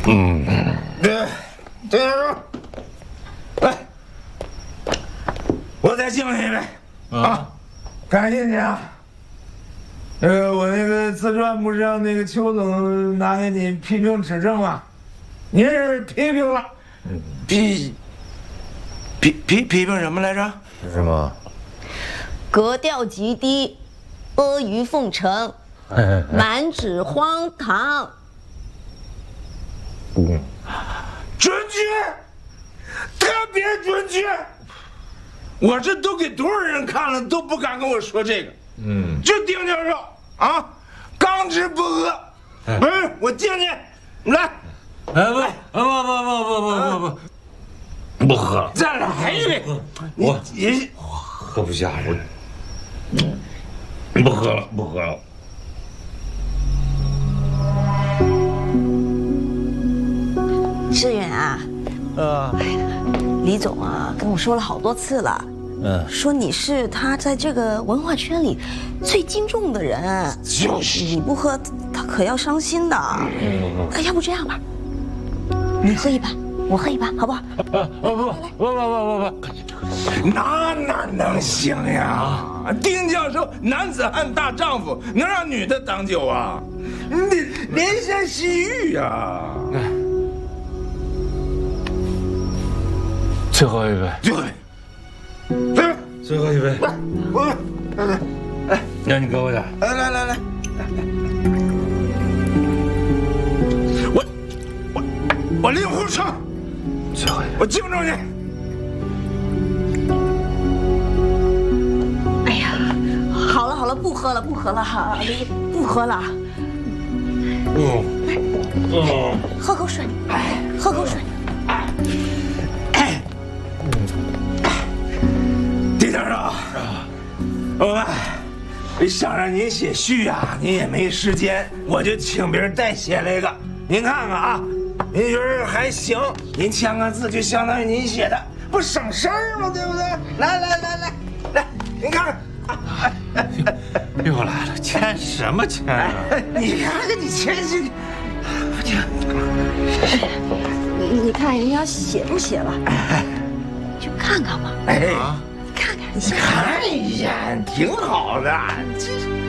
对了，来，我再敬你一杯啊！感谢你啊！我那个自传不是让那个邱总拿给你批评指正吗？您是批评了，批评什么来着？ 是什么？ 格调极低，阿谀奉承，满纸荒唐。 准确，特别准确。我这都给多少人看了，都不敢跟我说这个。就丁教授啊，刚直不阿。不是，我敬你，来。 不喝了， 再来一杯。你喝不下去，不喝了。 志远啊，李总啊跟我说了好多次了，说你是他在这个文化圈里最敬重的人， 就是你不喝他可要伤心的。要不这样吧，你喝一半，我喝一半，好不好？ 不， 那哪能行呀？丁教授男子汉大丈夫，能让女的挡酒啊？你怜香惜玉呀！ 最后一杯， 对， 最后一杯， 来， 让你给我点， 来，我令狐冲， 最后一杯， 我敬重你。 哎呀，好了，不喝了哈，不喝了。喝口水，喝口水。 丁教授，我想让您写序啊，您也没时间，我就请别人代写了一个。您看看啊，您觉得还行，您签个字就相当于您写的，不省事儿吗？对不对？来，您看看。 又来了，签什么签啊？ 你看看你签信， 你看人家写不写了，就看看嘛。 哎， 看看，你先看一眼挺好的，这。